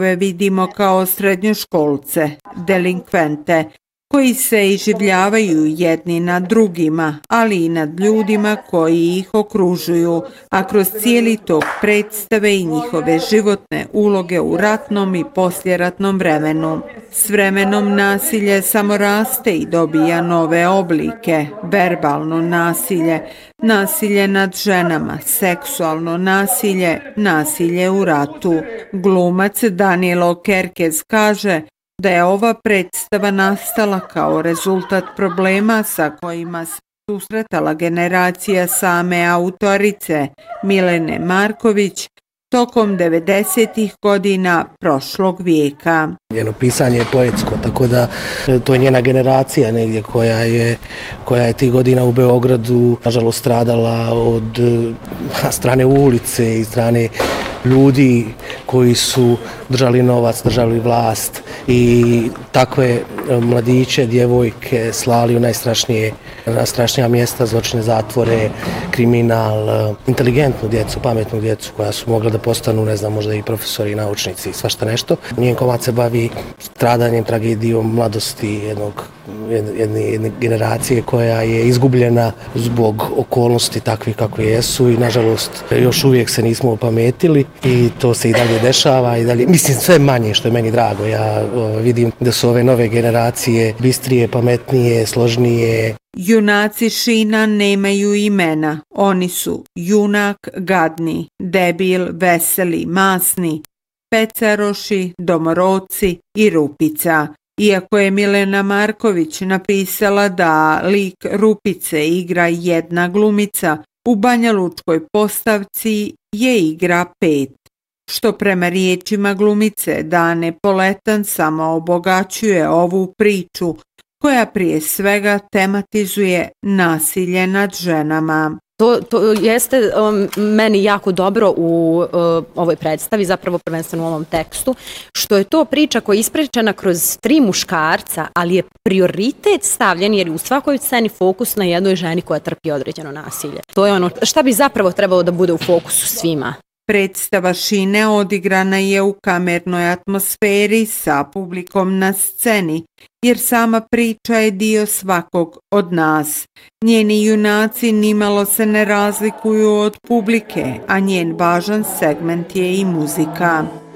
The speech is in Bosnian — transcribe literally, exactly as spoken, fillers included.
vidimo kao srednjoškolce, delinkvente, koji se iživljavaju jedni nad drugima, ali i nad ljudima koji ih okružuju, a kroz cijeli tok predstave i njihove životne uloge u ratnom i posljeratnom vremenu. S vremenom nasilje samo raste i dobija nove oblike, verbalno nasilje, nasilje nad ženama, seksualno nasilje, nasilje u ratu. Glumac Danilo Kerkez kaže da je ova predstava nastala kao rezultat problema sa kojima se susretala generacija same autorice Milene Marković tokom devedesetih godina prošlog vijeka. Njeno pisanje je poetsko, tako da to je njena generacija negdje koja je, koja je tih godina u Beogradu nažalost stradala od strane ulice i strane ljudi koji su držali novac, držali vlast i takve mladiće, djevojke slali u najstrašnije, najstrašnija mjesta, zločine zatvore, kriminal, inteligentnu djecu, pametnu djecu koja su mogla da postanu, ne znam, možda i profesori i naučnici i svašta nešto. Njen komad se bavi stradanjem, tragedijom mladosti jednog, jedne, jedne generacije koja je izgubljena zbog okolnosti takvih kakve jesu i nažalost još uvijek se nismo opametili i to se i dalje dešava i dalje, mislim sve manje što je meni drago. Ja o, vidim da su ove nove generacije bistrije, pametnije, složnije. Junaci Šina nemaju imena. Oni su junak gadni, debil, veseli, masni, pecaroši, domoroci i rupica. Iako je Milena Marković napisala da lik Rupice igra jedna glumica, u banjalučkoj postavci je igra pet, što prema riječima glumice Dane Poletan samo obogaćuje ovu priču koja prije svega tematizuje nasilje nad ženama. To, to jeste um, meni jako dobro u uh, ovoj predstavi, zapravo prvenstveno u ovom tekstu, što je to priča koja je ispričana kroz tri muškarca, ali je prioritet stavljen jer je u svakoj sceni fokus na jednoj ženi koja trpi određeno nasilje. To je ono šta bi zapravo trebalo da bude u fokusu svima. Predstava Šine odigrana je u kamernoj atmosferi sa publikom na sceni, jer sama priča je dio svakog od nas. Njeni junaci nimalo se ne razlikuju od publike, a njen važan segment je i muzika.